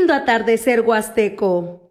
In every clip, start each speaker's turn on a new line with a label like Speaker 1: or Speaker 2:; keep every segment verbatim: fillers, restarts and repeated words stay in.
Speaker 1: escuchando Atardecer Huasteco.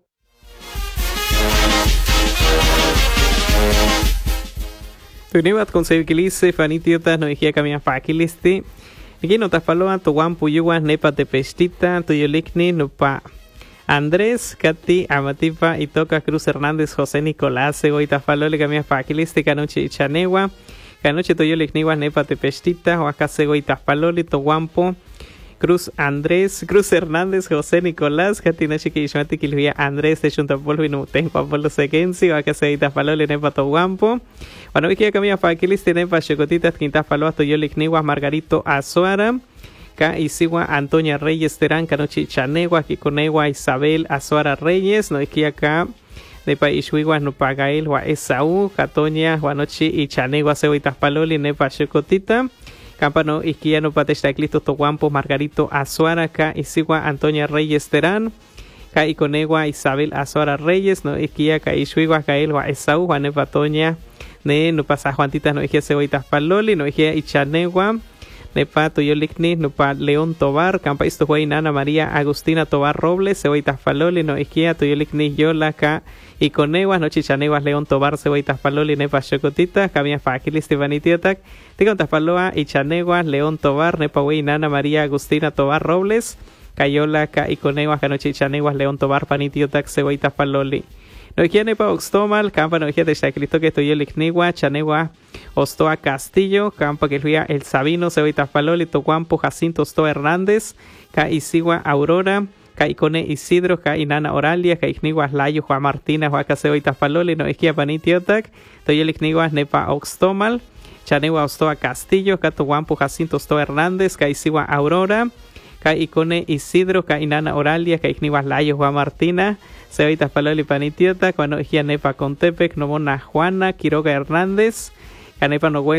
Speaker 2: Tunibat con Sevquilice, Fanitiotas, no dijía camina Paquilisti. Aquí no te faloa, tu guampu yuguas, nepa te pestita, tu yolikni, no pa. Andrés, Katy, Amatipa, y toca Cruz Hernández, José Nicolás, Segoita Falole, camina Paquilisti, Canoche y Chanegua. Canoche to yolikniwas, nepa te pestita, o acá Segoita Falole, tu guampo. Cruz Andrés, Cruz Hernández, José Nicolás, Katina Chiqui Ishmati Kilvia Andrés, de Junta Polvo y Nuten, Juan Pablo Sequenci, o acá Seita Falole, Nepa Toguampo. Bueno, Vicky Camilla Faquilis, Nepa Chocotitas, Quinta Faloa, Toyolicniwas, Margarito Azuara, Ka Isigua, Antonia Reyes, Terán, Canochi Chanegua, Kikonegua, Isabel Azuara Reyes, no aquí acá. Nepa Ishwiguas, Nupa Gael, Wa Esaú, Catoña, Juanochi y Chanegua, Segoitas Paloli, Nepa Chocotita. Campano Isquia no patesta Cristo Toguampo Margarito Azuara Ka Isigua Antonia Reyes Terán Ka Iconegua Isabel Azuara Reyes no Isquia Ka Ishuigua Kaelwa Esaú Juane Patoña Ne no pasa Juantitas no Isquia Ceboitas Paloli no Isquia Ichanegua Nepa Toyolicni no pa León Tobar Campa Isto Nana María Agustina Tobar Robles Ceboitas Paloli no Isquia Toyolicni Yola Ka Iconegua no Chichaneguas León Tobar Ceboitas Paloli Nepa Chocotita Camia Faquilis Tivanitiotac Ticontas Paloa y Chaneguas, León Tobar, Nepahuey, Nana María Agustina Tobar Robles, Cayola, Ca Iconeguas, Canochi Chaneguas, León Tobar, Panitiotac, Ceboitas Paloli. No hay quien Nepa Oxtomal, Campa no hay de Chacristo que estoy el Icnigua, Chanegua, Ostoa Castillo, Campa que fui El Sabino, Ceboitas Paloli, Toguampo, Jacinto Ostoa Hernández, Ca Isigua Aurora, Ca Icone Isidro, Ca Inana Oralia, Ca Icniguas Layo, Juan Martínez, Juaca Ceboitas Paloli, no hay quien Panitiotac, estoy el Icniguas, Nepa Oxtomal. Chanegua Ostoa Castillo, Catoguampo Jacinto Ostoa Hernández, Caisigua Aurora, Caicone Isidro, Cainana Oralia, Caicniguas Layo, Juan Martina, Ceboitas Paloli Panitiota, Cuando Nepa Contepec, Nomona Juana, Quiroga Hernández, Canepa Nohue